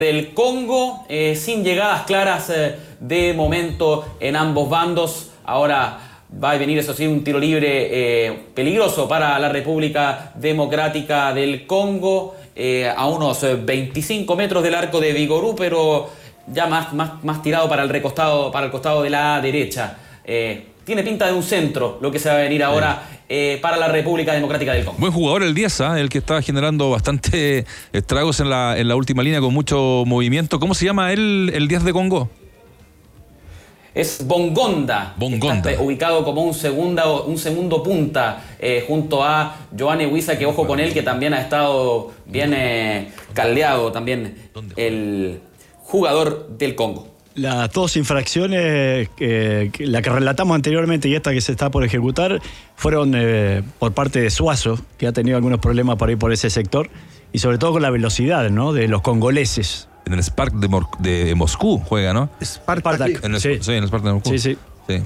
del Congo, sin llegadas claras de momento en ambos bandos. Ahora va a venir, eso sí, un tiro libre peligroso para la República Democrática del Congo, a unos 25 metros del arco de Vigorú, pero ya más tirado para el costado de la derecha. Tiene pinta de un centro lo que se va a venir ahora para la República Democrática del Congo. Buen jugador el Dieza, el que está generando bastante estragos en la última línea con mucho movimiento. ¿Cómo se llama él, el 10 de Congo? Es Bongonda. Está ubicado como un segundo punta junto a Joanne Wissa, que ojo con él, que también ha estado bien caldeado también el jugador del Congo. Las dos infracciones, la que relatamos anteriormente y esta que se está por ejecutar, fueron por parte de Suazo, que ha tenido algunos problemas por ir por ese sector, y sobre todo con la velocidad, ¿no?, de los congoleses. En el Spark de Moscú juega, ¿no? Spartak. En el Spark de Moscú. Sí.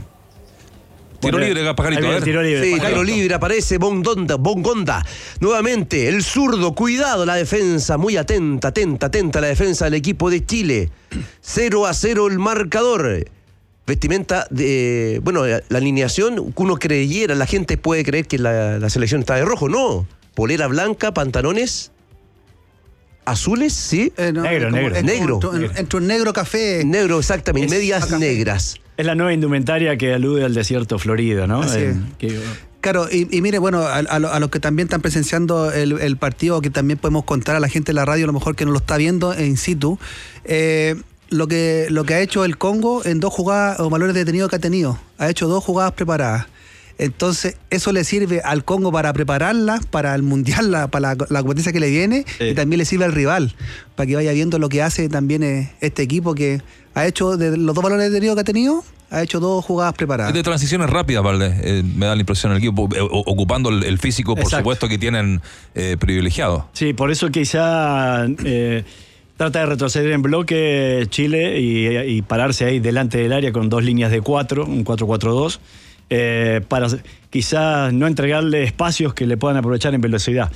Tiro libre, Pajarito. Tiro libre. Sí, tiro libre, aparece Bongonda. Nuevamente, el zurdo, cuidado, la defensa, muy atenta la defensa del equipo de Chile. 0-0 el marcador. Vestimenta de... Bueno, la alineación, uno creyera, la gente puede creer que la selección está de rojo. No, polera blanca, pantalones azules, ¿sí? Negro. Entre un negro café. Negro, exactamente, medias negras. Es la nueva indumentaria que alude al desierto florido, ¿no? Claro, y mire, bueno, a los que también están presenciando el partido, que también podemos contar a la gente de la radio, a lo mejor que no lo está viendo in situ, lo que ha hecho el Congo en 2 jugadas o valores detenidos que ha tenido. Ha hecho 2 jugadas preparadas. Entonces, eso le sirve al Congo para prepararla, para el Mundial, para la competencia que le viene, y también le sirve al rival, para que vaya viendo lo que hace también este equipo, que ha hecho, de los 2 valores detenidos que ha tenido, ha hecho 2 jugadas preparadas. De transiciones rápidas, Valde, me da la impresión el equipo, ocupando el físico, por Exacto. supuesto, que tienen privilegiado. Sí, por eso quizá trata de retroceder en bloque Chile y pararse ahí delante del área con 2 líneas de 4, un 4-4-2, para quizás no entregarle espacios que le puedan aprovechar en velocidad.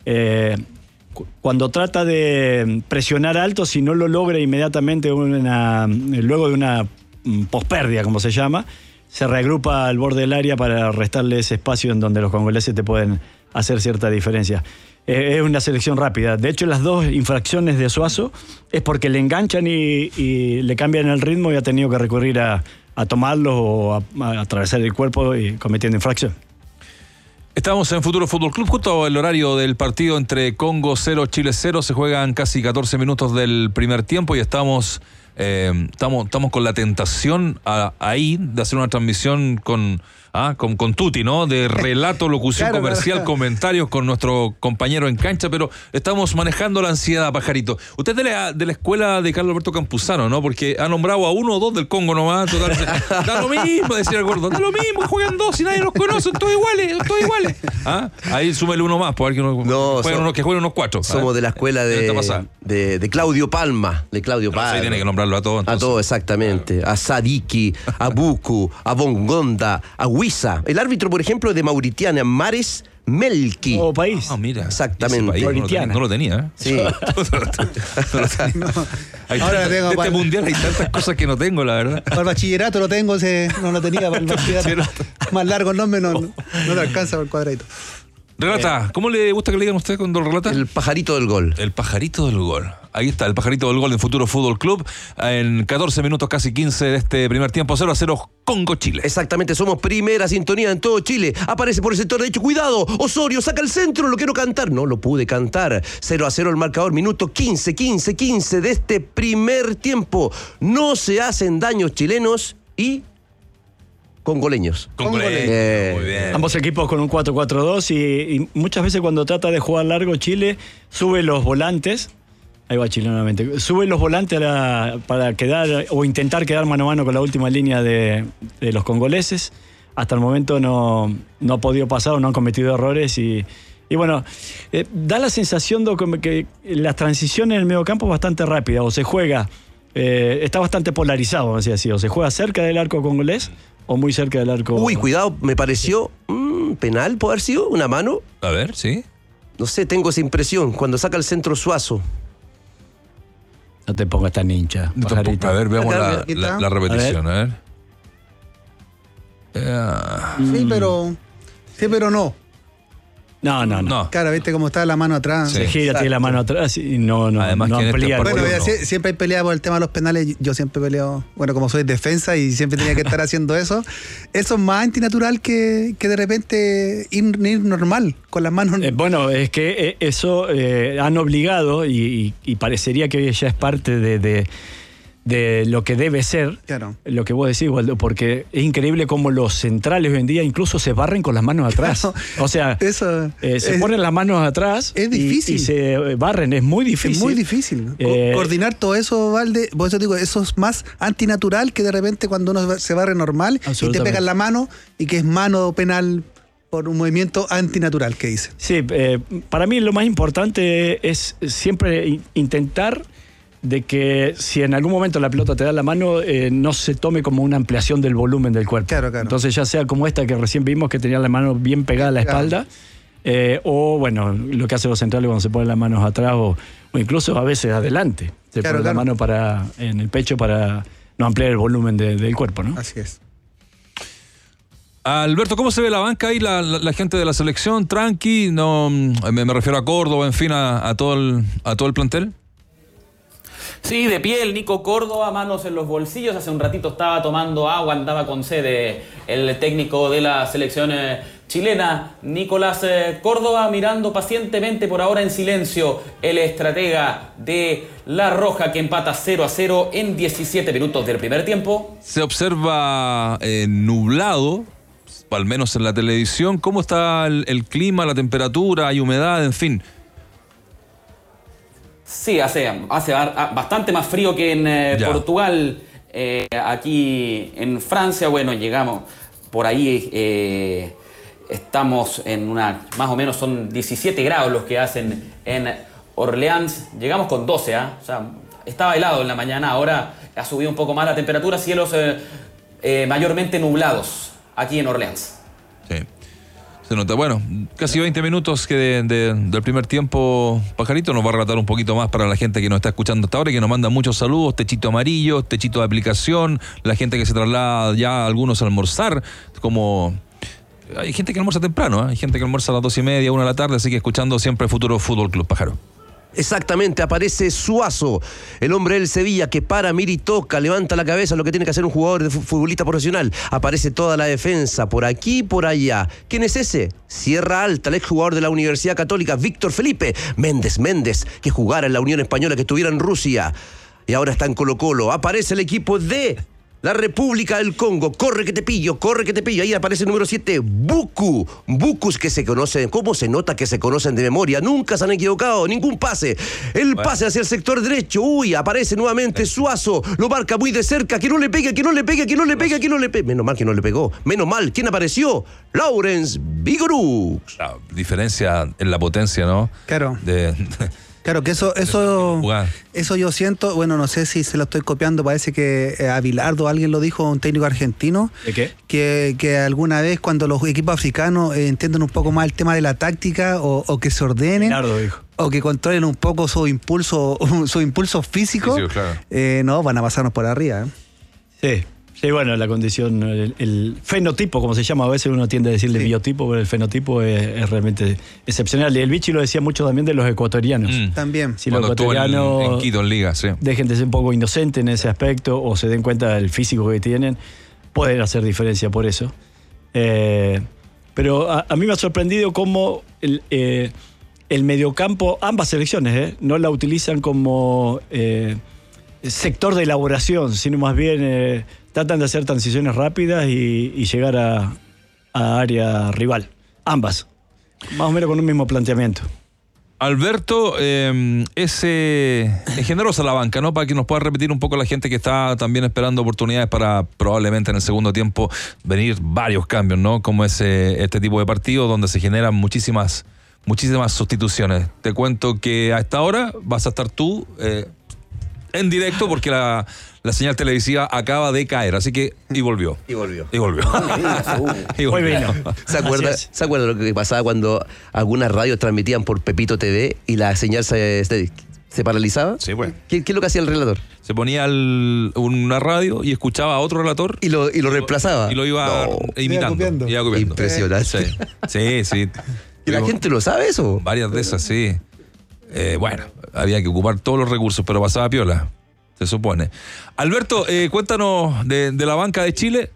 Cuando trata de presionar alto, si no lo logra inmediatamente luego de una pospérdida, como se llama, se reagrupa al borde del área para restarle ese espacio en donde los congoleses te pueden hacer cierta diferencia. Es una selección rápida. De hecho, las 2 infracciones de Suazo es porque le enganchan y le cambian el ritmo y ha tenido que recurrir a tomarlos o a atravesar el cuerpo y cometiendo infracción. Estamos en Futuro Fútbol Club, justo el horario del partido entre Congo 0, Chile 0. Se juegan casi 14 minutos del primer tiempo y estamos con la tentación ahí de hacer una transmisión con Tuti, ¿no? De relato, locución comercial, comentarios con nuestro compañero en cancha, pero estamos manejando la ansiedad, Pajarito. Usted es de la escuela de Carlos Alberto Campuzano, ¿no? Porque ha nombrado a 1 o 2 del Congo nomás. Total, da lo mismo, decía el gordo. Da lo mismo, juegan 2 y nadie los conoce, son todos iguales. Ahí súmele 1 más, para que jueguen unos 4. Somos de la escuela de Claudio Palma. De Claudio Palma. Ahí tiene que nombrarlo a todos. A todos, exactamente. A Sadiki, a Buku, a Bongonda, a Wissa. El árbitro, por ejemplo, de Mauritania, Mares Melki. País. Mira. Exactamente. País, no lo tenía. Sí. Ahora tengo este mundial hay tantas cosas que no tengo, la verdad. Para el bachillerato lo tengo, no lo tenía para el bachillerato. Más largo el nombre, no te alcanza por el cuadradito. Relata, ¿cómo le gusta que le digan a usted cuando relata? El pajarito del gol. El pajarito del gol. Ahí está, el pajarito del gol en Futuro Fútbol Club. En 14 minutos, casi 15 de este primer tiempo, 0-0 Congo-Chile. Exactamente, somos primera sintonía en todo Chile. Aparece por el sector derecho, cuidado, Osorio saca el centro, lo quiero cantar. No lo pude cantar. 0-0 el marcador, minuto 15 de este primer tiempo. No se hacen daños chilenos y congoleños. Muy bien. Ambos equipos con un 4-4-2 y muchas veces cuando trata de jugar largo Chile sube los volantes. Ahí va Chile nuevamente. Sube los volantes para quedar o intentar quedar mano a mano con la última línea de los congoleses. Hasta el momento no ha podido pasar o no han cometido errores y bueno, da la sensación de que las transiciones en el mediocampo es bastante rápida o se juega, está bastante polarizado, vamos a decir así, o se juega cerca del arco congolés o muy cerca del arco. Uy, cuidado, me pareció penal, ¿puede haber sido? ¿Una mano? A ver, sí. No sé, tengo esa impresión, cuando saca el centro Suazo. No te pongas tan hincha, pajarito. A ver, veamos Aquí está. la repetición, a ver. Sí, pero no. No. Claro, viste cómo está la mano atrás. Sí. Se gira, tiene la mano atrás y no Además que en este amplía el partido- Bueno, volumen. siempre hay pelea por el tema de los penales. Yo siempre he peleado, bueno, como soy defensa y siempre tenía que estar haciendo eso. Eso es más antinatural que de repente ir normal, con las manos. Bueno, es que eso han obligado y parecería que ya es parte de lo que debe ser, Claro. lo que vos decís, Waldo, porque es increíble cómo los centrales hoy en día incluso se barren con las manos atrás. Claro. O sea, Eso se ponen las manos atrás es difícil. y se barren, es muy difícil. Es muy difícil. Coordinar todo eso, Valde, por eso digo, eso es más antinatural que de repente cuando uno se barre normal y te Absolutamente. pegan la mano y que es mano penal por un movimiento antinatural que dice. Sí, para mí lo más importante es siempre intentar de que si en algún momento la pelota te da la mano, no se tome como una ampliación del volumen del cuerpo. Claro. Entonces ya sea como esta que recién vimos que tenía la mano bien pegada a la espalda, o bueno, lo que hacen los centrales cuando se ponen las manos atrás o incluso a veces adelante. Se pone la mano en el pecho para no ampliar el volumen del cuerpo, ¿no? Así es. Alberto, ¿cómo se ve la banca ahí, la gente de la selección? ¿Tranqui? No, me refiero a Córdoba, en fin, a todo el plantel. Sí, de pie el Nico Córdoba, manos en los bolsillos. Hace un ratito estaba tomando agua, andaba con sed el técnico de la selección chilena, Nicolás Córdoba, mirando pacientemente por ahora en silencio el estratega de La Roja que empata 0-0 en 17 minutos del primer tiempo. Se observa nublado, al menos en la televisión. ¿Cómo está el clima, la temperatura, hay humedad, en fin? Sí, hace bastante más frío que en Portugal. Aquí en Francia, bueno, llegamos por ahí, estamos en más o menos son 17 grados los que hacen en Orleans. Llegamos con 12, o sea, estaba helado en la mañana, ahora ha subido un poco más la temperatura, cielos mayormente nublados aquí en Orleans. Sí. Se nota. Bueno, casi 20 minutos que del primer tiempo. Pajarito nos va a relatar un poquito más para la gente que nos está escuchando hasta ahora y que nos manda muchos saludos. Techito amarillo, techito de aplicación, la gente que se traslada ya algunos a almorzar, como... Hay gente que almuerza temprano, hay gente que almuerza a las 2:30, 1 de la tarde, así que escuchando siempre Futuro Fútbol Club, Pájaro. Exactamente, aparece Suazo, el hombre del Sevilla que para, mira y toca, levanta la cabeza, lo que tiene que hacer un jugador de futbolista profesional. Aparece toda la defensa, por aquí y por allá. ¿Quién es ese? Sierra Alta, el exjugador de la Universidad Católica, Víctor Felipe Méndez, que jugara en la Unión Española, que estuviera en Rusia y ahora está en Colo-Colo. Aparece el equipo de la República del Congo, corre que te pillo, ahí aparece el número 7, Bucus que se conocen, ¿cómo se nota que se conocen de memoria? Nunca se han equivocado, ningún pase, pase hacia el sector derecho, aparece nuevamente Suazo, lo marca muy de cerca, que no le pegue, menos mal que no le pegó, menos mal, ¿quién apareció? Lawrence Vigorux. La diferencia en la potencia, ¿no? Claro. Claro que eso yo siento, bueno, no sé si se lo estoy copiando, parece que a Bilardo alguien lo dijo, un técnico argentino. ¿De qué? Que alguna vez cuando los equipos africanos entienden un poco más el tema de la táctica o que se ordenen. Bilardo dijo. O que controlen un poco su impulso físico, Sí, claro. No, van a pasarnos por arriba. Sí, bueno, la condición, el fenotipo, como se llama, a veces uno tiende a decirle biotipo, pero el fenotipo es realmente excepcional. Y el Vichy lo decía mucho también de los ecuatorianos. También. Si los Cuando estuvo ecuatorianos en Quito, en Liga, sí. dejen de ser un poco inocentes en ese aspecto o se den cuenta del físico que tienen, pueden hacer diferencia por eso. Pero a mí me ha sorprendido cómo el mediocampo, ambas selecciones, no la utilizan como sector de elaboración, sino más bien tratan de hacer transiciones rápidas y llegar a área rival. Ambas. Más o menos con un mismo planteamiento. Alberto, es generosa la banca, ¿no? Para que nos pueda repetir un poco la gente que está también esperando oportunidades para probablemente en el segundo tiempo venir varios cambios, ¿no? Como es este tipo de partidos donde se generan muchísimas sustituciones. Te cuento que a esta hora vas a estar tú en directo porque la señal televisiva acaba de caer, así que y volvió. Muy bien. ¿Se acuerda lo que pasaba cuando algunas radios transmitían por Pepito TV y la señal se ¿Se paralizaba? Sí, pues. ¿Qué es lo que hacía el relator? Se ponía una radio y escuchaba a otro relator. Y lo reemplazaba. Y lo iba imitando. Iba copiando. Impresionante. Sí. ¿Y la gente lo sabe eso? Varias de esas, sí. Bueno, había que ocupar todos los recursos, pero pasaba piola, se supone. Alberto, cuéntanos de la banca de Chile.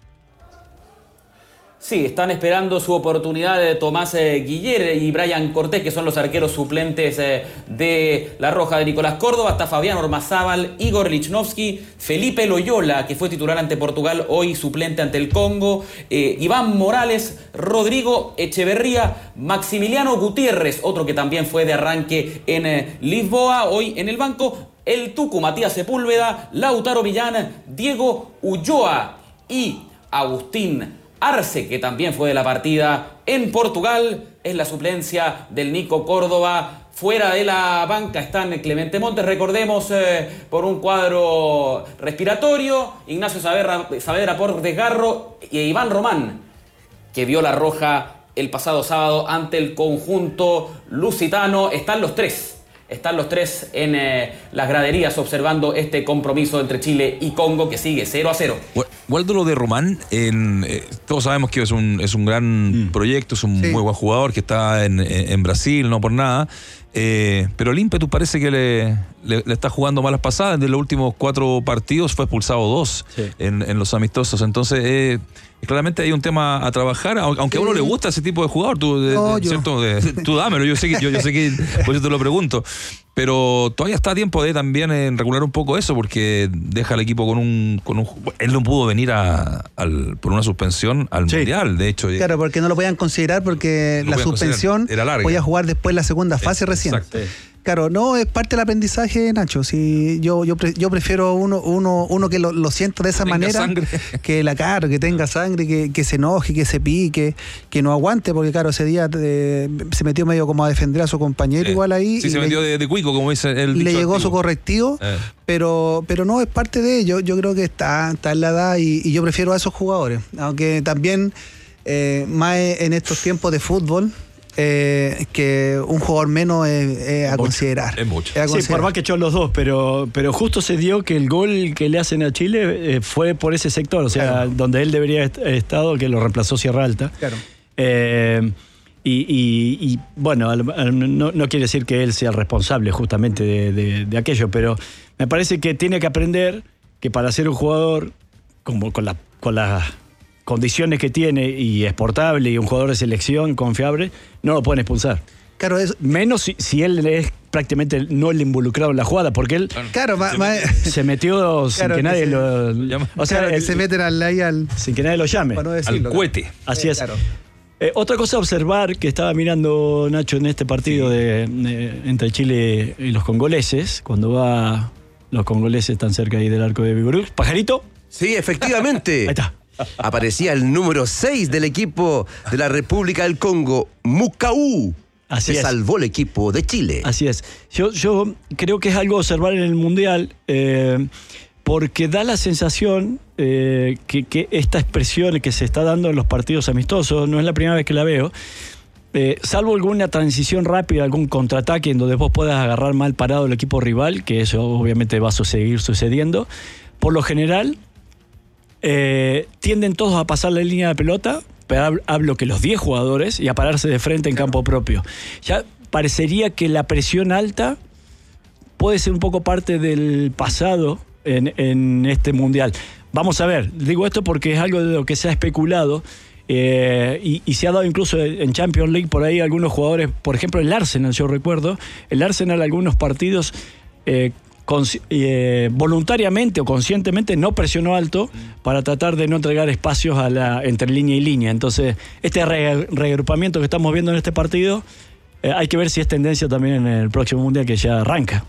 Sí, están esperando su oportunidad de Tomás Guiller y Brian Cortés, que son los arqueros suplentes de La Roja, de Nicolás Córdoba, hasta Fabián Ormazábal, Igor Lichnowsky, Felipe Loyola, que fue titular ante Portugal, hoy suplente ante el Congo, Iván Morales, Rodrigo Echeverría, Maximiliano Gutiérrez, otro que también fue de arranque en Lisboa, hoy en el banco, el Tucu Matías Sepúlveda, Lautaro Millán, Diego Ulloa y Agustín Arce, que también fue de la partida en Portugal, es la suplencia del Nico Córdoba. Fuera de la banca están Clemente Montes, recordemos, por un cuadro respiratorio, Ignacio Saavedra por desgarro y Iván Román, que vio la roja el pasado sábado ante el conjunto lusitano. Están los tres en las graderías observando este compromiso entre Chile y Congo, que sigue 0-0. Waldo, lo de Román, todos sabemos que es un gran proyecto, es un muy buen jugador que está en Brasil, no por nada, pero el ímpetu parece que le está jugando malas pasadas. De los últimos 4 partidos fue expulsado 2 en los amistosos, entonces claramente hay un tema a trabajar, aunque a uno le gusta ese tipo de jugador, tú dámelo, yo sé que por eso te lo pregunto, pero todavía está a tiempo de también regular un poco eso, porque deja al equipo con un él no pudo venir por una suspensión al Mundial, de hecho. Claro, porque no lo podían considerar porque la suspensión era larga. Podía jugar después la segunda fase recién. Exacto. Claro, no, es parte del aprendizaje, Nacho. Si yo prefiero uno que lo sienta de esa manera, sangre. que tenga sangre, que se enoje, que se pique, que no aguante, porque claro, ese día se metió medio como a defender a su compañero igual ahí. Sí, se metió de cuico, como dice el y le llegó antiguo. su correctivo, pero no es parte de ello. Yo creo que está en la edad y yo prefiero a esos jugadores. Aunque también, más en estos tiempos de fútbol, que un jugador menos es a considerar. Es mucho. Sí, por más que echó los dos, pero justo se dio que el gol que le hacen a Chile fue por ese sector, o sea, donde él debería haber estado, que lo reemplazó Sierra Alta. Claro. Y bueno, no quiere decir que él sea el responsable justamente de aquello, pero me parece que tiene que aprender que para ser un jugador como con las condiciones que tiene y exportable y un jugador de selección confiable, no lo pueden expulsar. Claro, menos si él es prácticamente no el involucrado en la jugada, porque él se metió sin que nadie lo llame. O sea, que se meten sin que nadie lo llame. Para no decirlo, al cohete. Así es. Claro. Otra cosa a observar que estaba mirando Nacho en este partido entre Chile y los congoleses, cuando los congoleses están cerca ahí del arco de Vigorú. Pajarito. Sí, efectivamente. Ahí está. Aparecía el número 6 del equipo de la República del Congo, Mukau. Así es. Salvó el equipo de Chile. Así es. Yo creo que es algo a observar en el Mundial, porque da la sensación que esta expresión que se está dando en los partidos amistosos, no es la primera vez que la veo, salvo alguna transición rápida, algún contraataque en donde vos puedas agarrar mal parado el equipo rival, que eso obviamente va a seguir sucediendo. Por lo general, tienden todos a pasar la línea de pelota, pero hablo que los 10 jugadores, y a pararse de frente en campo propio. Ya parecería que la presión alta puede ser un poco parte del pasado en este Mundial. Vamos a ver, digo esto porque es algo de lo que se ha especulado, y se ha dado incluso en Champions League por ahí algunos jugadores, por ejemplo el Arsenal, yo recuerdo, el Arsenal algunos partidos voluntariamente o conscientemente no presionó alto para tratar de no entregar espacios entre línea y línea. Entonces, este reagrupamiento que estamos viendo en este partido, hay que ver si es tendencia también en el próximo Mundial que ya arranca.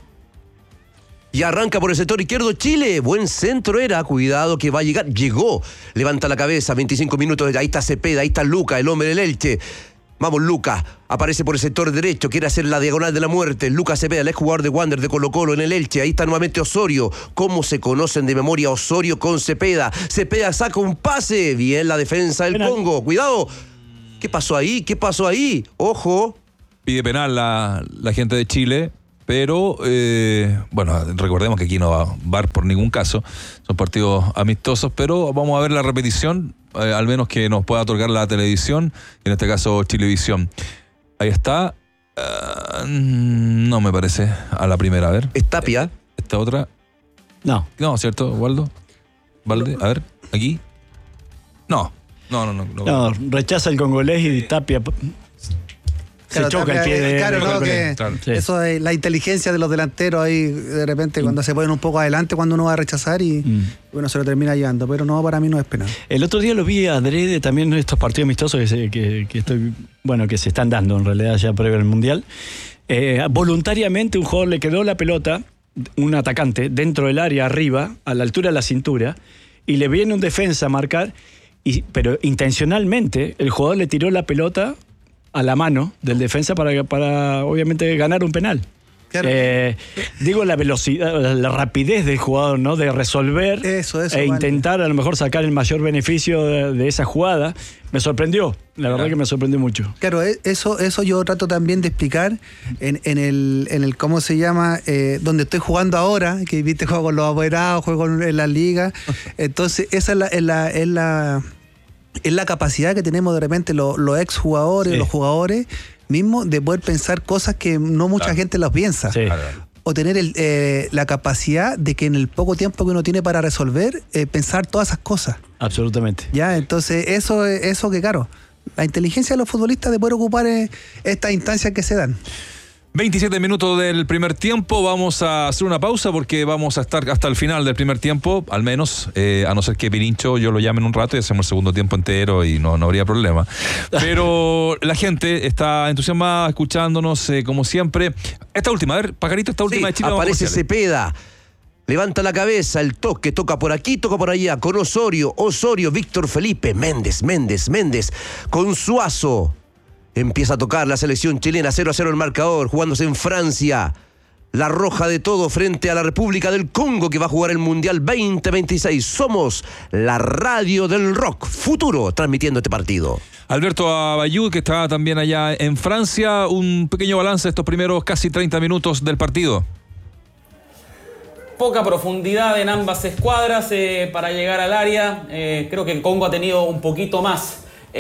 Y arranca por el sector izquierdo Chile. Buen centro era. Cuidado que va a llegar. Llegó. Levanta la cabeza. 25 minutos. Ahí está Cepeda. Ahí está Luca, el hombre del Elche. Vamos, Luca. Aparece por el sector derecho. Quiere hacer la diagonal de la muerte. Lucas Cepeda, el exjugador de Wander, de Colo-Colo en el Elche. Ahí está nuevamente Osorio. ¿Cómo se conocen de memoria Osorio con Cepeda? Cepeda saca un pase. Bien la defensa del Congo. Cuidado. ¿Qué pasó ahí? ¿Qué pasó ahí? Ojo. Pide penal la gente de Chile. pero bueno, recordemos que aquí no va a VAR por ningún caso, son partidos amistosos, pero vamos a ver la repetición, al menos que nos pueda otorgar la televisión, en este caso Chilevisión. Ahí está, no me parece a la primera, a ver. Es Tapia. Esta otra, No. no, ¿cierto, Waldo? Valde, a ver, aquí. No, rechaza el congolés y Tapia se choca el pie de... Claro, no, que Claro. Sí. eso es la inteligencia de los delanteros ahí, de repente cuando se ponen un poco adelante, cuando uno va a rechazar y bueno, se lo termina llevando, pero no, para mí no es penal. El otro día lo vi adrede también en estos partidos amistosos que se están dando en realidad ya previo al Mundial. Voluntariamente un jugador le quedó la pelota, un atacante, dentro del área arriba, a la altura de la cintura, y le viene un defensa a marcar, pero intencionalmente el jugador le tiró la pelota a la mano del defensa para obviamente ganar un penal. Claro. Digo, la velocidad, la rapidez del jugador, ¿no? De resolver Eso, vale. Intentar a lo mejor sacar el mayor beneficio de esa jugada. Me sorprendió, la verdad que me sorprendió mucho. Claro, eso yo trato también de explicar en el ¿cómo se llama? Donde estoy jugando ahora, que viste, juego con los apoderados, juego en la liga. Entonces, esa es la capacidad que tenemos de repente los ex jugadores, los jugadores mismos, de poder pensar cosas que no mucha gente las piensa. Sí. O tener la capacidad de que en el poco tiempo que uno tiene para resolver, pensar todas esas cosas. Absolutamente. Ya, entonces eso que claro, la inteligencia de los futbolistas de poder ocupar estas instancias que se dan. 27 minutos del primer tiempo, vamos a hacer una pausa porque vamos a estar hasta el final del primer tiempo, al menos, a no ser que Pirincho yo lo llame en un rato y hacemos el segundo tiempo entero y no habría problema. Pero la gente está entusiasmada, escuchándonos como siempre. Esta última, a ver, Pajarito, esta última de Chile. Aparece Cepeda. Levanta la cabeza, el toque, toca por aquí, toca por allá, con Osorio, Víctor Felipe, Méndez, con Suazo. Empieza a tocar la selección chilena, 0-0 el marcador, jugándose en Francia. La roja de todo frente a la República del Congo, que va a jugar el Mundial 2026. Somos la radio del rock, futuro, transmitiendo este partido. Alberto Abayú, que está también allá en Francia, un pequeño balance de estos primeros casi 30 minutos del partido. Poca profundidad en ambas escuadras para llegar al área. Creo que el Congo ha tenido un poquito más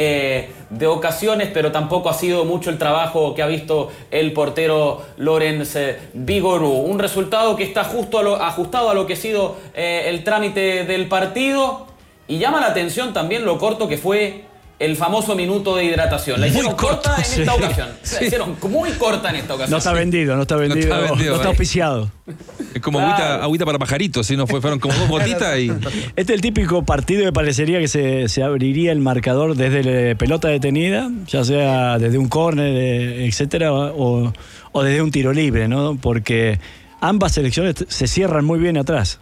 de ocasiones, pero tampoco ha sido mucho el trabajo que ha visto el portero Lorenz Vigorú. Un resultado que está ajustado a lo que ha sido el trámite del partido, y llama la atención también lo corto que fue el famoso minuto de hidratación. La hicieron corta en esta ocasión. La hicieron muy corta en esta ocasión. No está vendido, no está auspiciado. Es como Claro. agüita para pajaritos, ¿sí? Fueron como dos gotitas y... Este es el típico partido que parecería que se abriría el marcador desde la pelota detenida, ya sea desde un córner, etcétera, o desde un tiro libre, ¿no? Porque ambas selecciones se cierran muy bien atrás.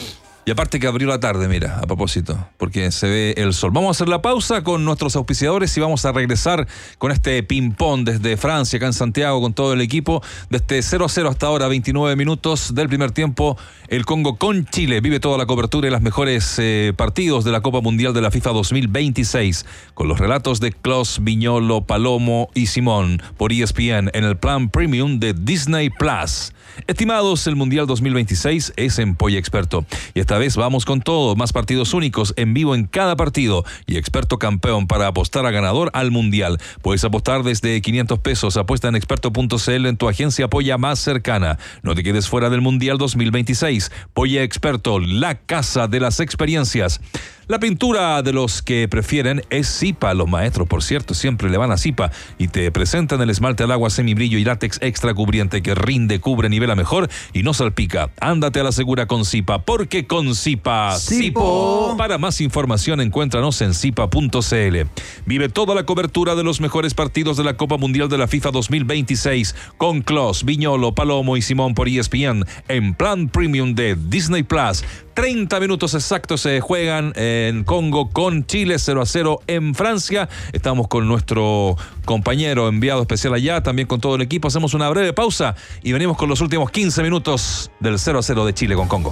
Y aparte que abrió la tarde, mira, a propósito, porque se ve el sol. Vamos a hacer la pausa con nuestros auspiciadores y vamos a regresar con este ping-pong desde Francia, acá en Santiago, con todo el equipo. Desde 0-0 hasta ahora, 29 minutos del primer tiempo, el Congo con Chile. Vive toda la cobertura y los mejores partidos de la Copa Mundial de la FIFA 2026, con los relatos de Klaus, Viñolo, Palomo y Simón, por ESPN, en el plan premium de Disney Plus. Estimados, el Mundial 2026 es en Polla Experto. Y esta vez vamos con todo, más partidos únicos en vivo en cada partido y experto campeón para apostar a ganador al Mundial. Puedes apostar desde 500 pesos, apuesta en experto.cl en tu agencia Polla más cercana. No te quedes fuera del Mundial 2026. Polla Experto, la casa de las experiencias. La pintura de los que prefieren es Zipa. Los maestros, por cierto, siempre le van a Zipa y te presentan el esmalte al agua semibrillo y látex extra cubriente que rinde, cubre, nivela mejor y no salpica. Ándate a la segura con Zipa, porque con Zipa, Zipo. Para más información, encuéntranos en zipa.cl. Vive toda la cobertura de los mejores partidos de la Copa Mundial de la FIFA 2026 con Klaus, Viñolo, Palomo y Simón por ESPN en plan premium de Disney Plus. 30 minutos exactos se juegan en Congo con Chile, 0-0 en Francia. Estamos con nuestro compañero enviado especial allá, también con todo el equipo. Hacemos una breve pausa y venimos con los últimos 15 minutos del 0-0 de Chile con Congo.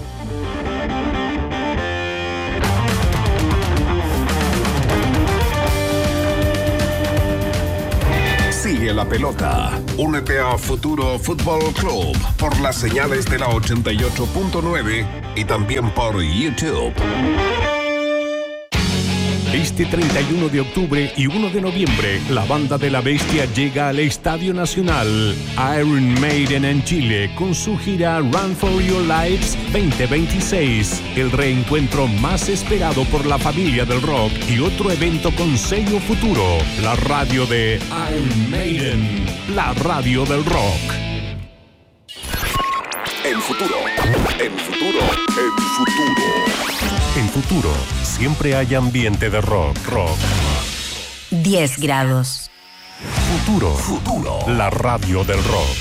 Sigue sigue la pelota. Únete a Futuro Fútbol Club por las señales de la 88.9 y también por YouTube. Este 31 de octubre y 1 de noviembre, la Banda de la Bestia llega al Estadio Nacional Iron Maiden en Chile con su gira Run for Your Lives 2026. El reencuentro más esperado por la familia del rock y otro evento con sello Futuro. La radio de Iron Maiden, la radio del rock. En Futuro, en Futuro, en Futuro. En Futuro, siempre hay ambiente de rock. 10 grados. Futuro, la radio del rock.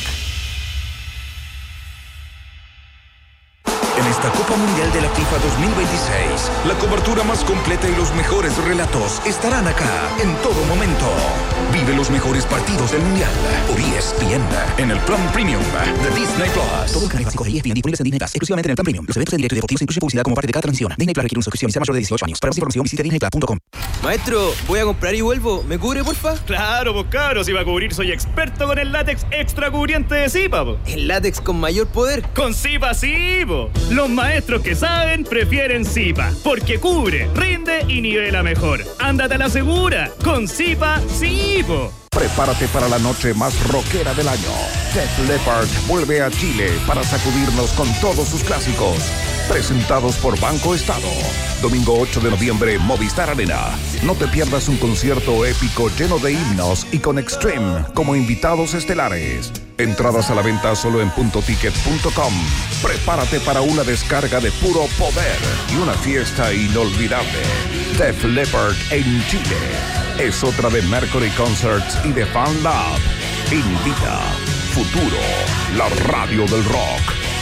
En esta Copa Mundial de la FIFA 2026, la cobertura más completa y los mejores relatos estarán acá en todo momento. Vive los mejores partidos del Mundial por ESPN en el Plan Premium de Disney Plus. Todo el canal básico de ESPN disponibles en Disney Plus, exclusivamente en el Plan Premium. Los eventos en directo y deportivos incluyen publicidad como parte de cada transmisión. Disney Plus requiere una suscripción y sea mayor de 18 años. Para más información visite disneyplus.com. Maestro, voy a comprar y vuelvo. ¿Me cubre, porfa? Claro, pues cabro, si va a cubrir soy experto con el látex extra cubriente de Zipa, po. ¿El látex con mayor poder? Con Zipa sí, po. Los maestros que saben prefieren Zipa, porque cubre, rinde y nivela mejor. Ándate a la segura, con Zipa sí, po. Prepárate para la noche más rockera del año. Def Leppard vuelve a Chile para sacudirnos con todos sus clásicos. Presentados por Banco Estado. Domingo 8 de noviembre, Movistar Arena. No te pierdas un concierto épico lleno de himnos y con Extreme como invitados estelares. Entradas a la venta solo en puntoticket.com. Prepárate para una descarga de puro poder y una fiesta inolvidable. Def Leppard en Chile. Es otra de Mercury Concerts y de Fan Lab. Invita Futuro, la radio del rock.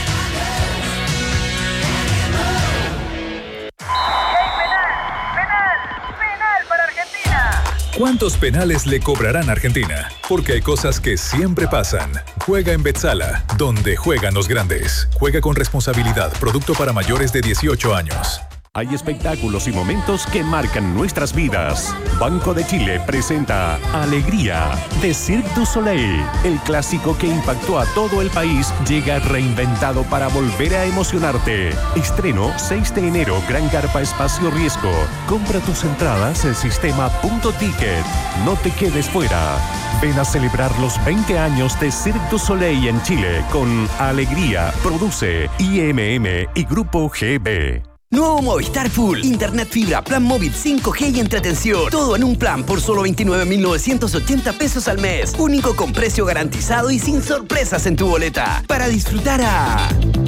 ¡Penal para Argentina! ¿Cuántos penales le cobrarán a Argentina? Porque hay cosas que siempre pasan. Juega en Betzala, donde juegan los grandes. Juega con responsabilidad, producto para mayores de 18 años. Hay espectáculos y momentos que marcan nuestras vidas. Banco de Chile presenta Alegría de Cirque du Soleil. El clásico que impactó a todo el país llega reinventado para volver a emocionarte. Estreno 6 de enero, Gran Carpa Espacio Riesgo. Compra tus entradas en sistema Puntoticket. No te quedes fuera. Ven a celebrar los 20 años de Cirque du Soleil en Chile con Alegría. Produce IMM y Grupo GB. Nuevo Movistar Full. Internet fibra, plan móvil 5G y entretención. Todo en un plan por solo 29.980 pesos al mes. Único con precio garantizado y sin sorpresas en tu boleta. Para disfrutar a...